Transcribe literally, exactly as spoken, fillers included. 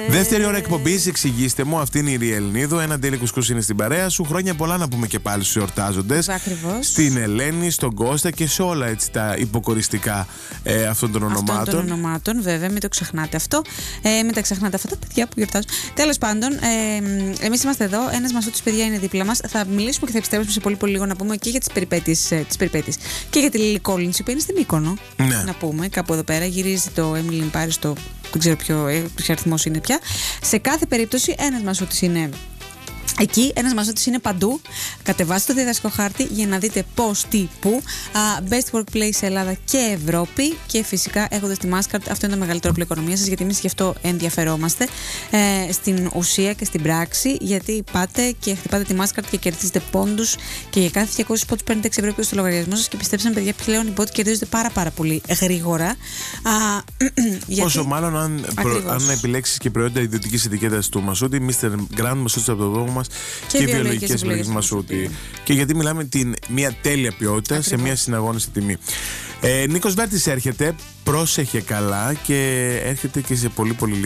Δεύτερη ώρα εκπομπής, εξηγήστε μου. Αυτή είναι η Ριέλ Νίδου. Ένα τέλειο κουσκούς είναι στην παρέα σου. Χρόνια πολλά να πούμε και πάλι στους εορτάζοντες. Ακριβώς. Στην Ελένη, στον Κώστα και σε όλα έτσι τα υποκοριστικά ε, αυτών των ονομάτων. Αυτών των ονομάτων, βέβαια, μην το ξεχνάτε αυτό. Ε, μην τα ξεχνάτε αυτά τα παιδιά που γιορτάζουν. Τέλος πάντων, ε, εμείς είμαστε εδώ. Ένας Μασούτης, παιδιά, είναι δίπλα μας. Θα μιλήσουμε και θα επιστρέψουμε σε πολύ, πολύ λίγο να πούμε και για τις περιπέτειες, ε, τις περιπέτειες. Και για τη Lily Collins, η οποία είναι στην Μύκονο. Ναι. Να πούμε, κάπου εδώ πέρα γυρίζει το Emily in Paris, το δεν ξέρω ποιο, ποιο αριθμός είναι πια. Σε κάθε περίπτωση, ένας Μασούτης είναι εκεί, ένας Μασούτης είναι παντού. Κατεβάστε το διδασκικό χάρτη για να δείτε πώς, τι, πού. Uh, best workplace σε Ελλάδα και Ευρώπη. Και φυσικά έχοντας τη Mastercard, αυτό είναι το μεγαλύτερο πλέον οικονομία σας, γιατί εμείς γι' αυτό ενδιαφερόμαστε ε, στην ουσία και στην πράξη. Γιατί πάτε και χτυπάτε τη Mastercard και κερδίζετε πόντους και για κάθε διακόσιους πόντους παίρνετε έξι ευρώ στο λογαριασμό σας. Και πιστέψτε με, παιδιά, πλέον οι πόντοι κερδίζονται πάρα, πάρα πολύ γρήγορα. Uh, γιατί... Πόσο μάλλον αν, προ, αν επιλέξεις και προϊόντα ιδιωτικής ετικέτας του Μασούτη, μίστερ Grand Μασούτης από το δρόμο μας. Και, και βιολογικές επιλογές Μασούτη. Και γιατί μιλάμε την μια τέλεια ποιότητα. Ακριβώς. Σε μια συναγώνιστη τιμή. Ε, Νίκος Βέρτης έρχεται, πρόσεχε καλά και έρχεται και σε πολύ πολύ λίγο.